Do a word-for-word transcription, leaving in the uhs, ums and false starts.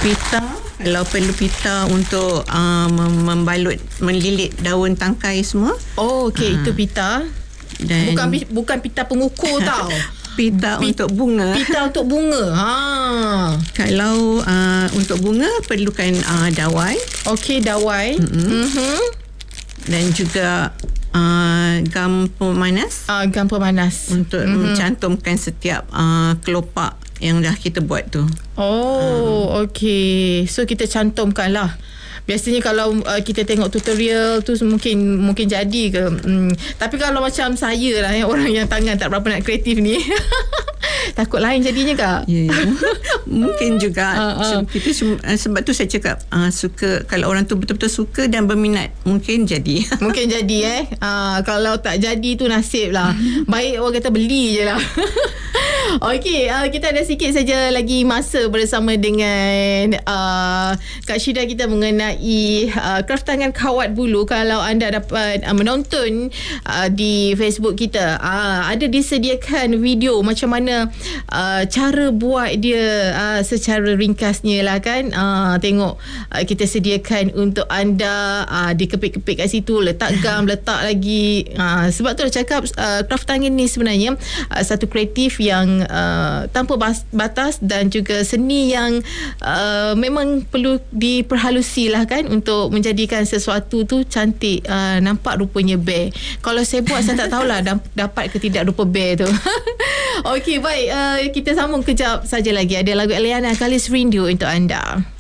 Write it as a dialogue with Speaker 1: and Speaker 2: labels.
Speaker 1: Pita, kalau perlu pita untuk uh, membalut, melilit daun tangkai semua.
Speaker 2: Oh, okey, uh. itu pita. Dan bukan bukan pita pengukur tau.
Speaker 1: Pita P- untuk bunga.
Speaker 2: Pita untuk bunga. Ha.
Speaker 1: Kalau uh, untuk bunga perlukan uh, dawai.
Speaker 2: Okey, dawai. Mm-hmm. Mm-hmm. Dan juga uh, gam pemanas. Uh, gam pemanas
Speaker 1: untuk mm-hmm. mencantumkan setiap uh, kelopak yang dah kita buat tu.
Speaker 2: Oh, hmm. okey. So kita cantumkanlah. Biasanya kalau uh, kita tengok tutorial tu mungkin mungkin jadi ke. Hmm. Tapi kalau macam saya lah, yang orang yang tangan tak berapa nak kreatif ni. Takut lain jadinya kak.
Speaker 1: Ya, ya. Mungkin juga.
Speaker 2: Uh, uh.
Speaker 1: Kita sebab tu saya cakap uh, suka, kalau orang tu betul-betul suka dan berminat, mungkin jadi.
Speaker 2: Mungkin jadi eh. Uh, kalau tak jadi tu nasib lah. Baik orang kata beli je lah. Okey, uh, kita ada sikit saja lagi masa bersama dengan uh, Kak Syida kita mengenai uh, craft tangan kawat bulu. Kalau anda dapat uh, menonton uh, di Facebook kita, uh, ada disediakan video macam mana uh, cara buat dia uh, secara ringkasnya lah kan. Uh, tengok uh, kita sediakan untuk anda, uh, dikepit-kepit kat situ, letak gam, letak lagi. Uh, sebab tu dah cakap uh, craft tangan ni sebenarnya uh, satu kreatif yang Uh, tanpa batas dan juga seni yang uh, memang perlu diperhalusi lah kan, untuk menjadikan sesuatu tu cantik, uh, nampak rupanya bear. Kalau saya buat saya tak tahulah dapat ke tidak rupa bear tu. Okey, baik, uh, kita sambung kejap saja lagi. Ada lagu Eliana Kalis Rindu untuk anda.